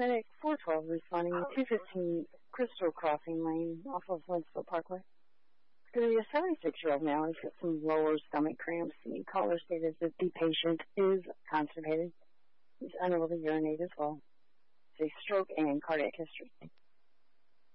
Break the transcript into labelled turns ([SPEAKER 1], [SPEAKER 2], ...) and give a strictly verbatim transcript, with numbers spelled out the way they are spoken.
[SPEAKER 1] Medic four twelve responding to two fifteen Crystal Crossing Lane off of Winslow Parkway. It's going to be a seventy-six-year-old male. He's got some lower stomach cramps. The caller stated that the patient is constipated. He's unable to urinate as well. It's a stroke and cardiac history.